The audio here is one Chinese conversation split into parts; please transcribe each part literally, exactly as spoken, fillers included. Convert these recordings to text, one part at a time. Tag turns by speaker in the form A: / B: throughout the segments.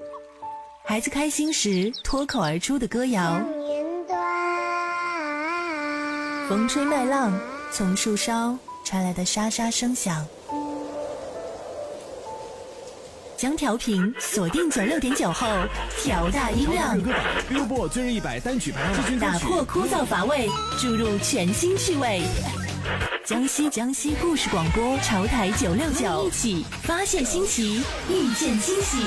A: 孩子开心时脱口而出的歌谣，风吹麦浪，从树梢传来的沙沙声响。将调频锁定九六点九后，调大音量，
B: 歌榜 Billboard 最热一百单曲排行榜，
A: 打破枯燥乏味，注入全新趣味。江西江西故事广播潮台九六九，一起发现新奇，遇见惊喜。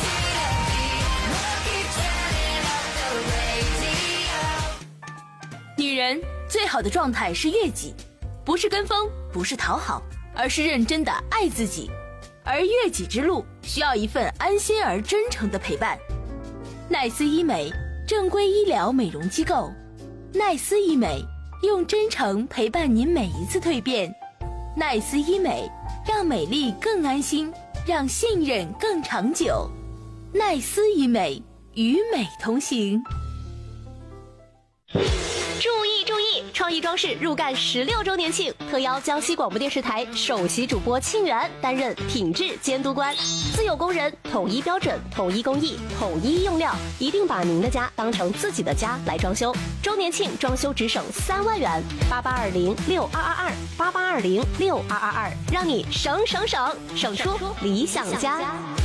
C: 女人最好的状态是悦己，不是跟风，不是讨好，而是认真的爱自己。而悦己之路需要一份安心而真诚的陪伴。奈斯医美，正规医疗美容机构。奈斯医美，用真诚陪伴您每一次蜕变。奈斯医美，让美丽更安心，让信任更长久。奈斯医美，与美同行。
D: 注意注意！创意装饰入干十六周年庆，特邀江西广播电视台首席主播庆元担任品质监督官。自有工人，统一标准，统一工艺，统一用料，一定把您的家当成自己的家来装修。周年庆装修只省三万元，八八二零六二二二，八八二零六二二二，让你省省省，省出理想家。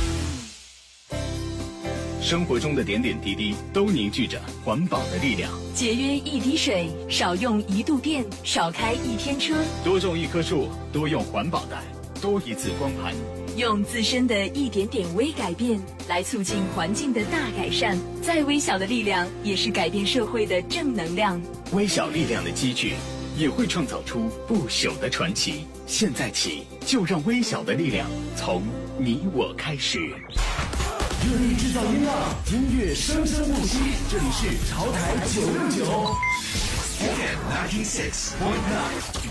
E: 生活中的点点滴滴都凝聚着环保的力量。
A: 节约一滴水，少用一度电，少开一天车。
E: 多种一棵树，多用环保袋，多一次光盘。
A: 用自身的一点点微改变来促进环境的大改善，再微小的力量也是改变社会的正能量。
E: 微小力量的积聚也会创造出不朽的传奇。现在起，就让微小的力量从你我开始。
B: 热力制造音浪，音乐生生不息。这里是潮台九六九 F M ninety six point nine。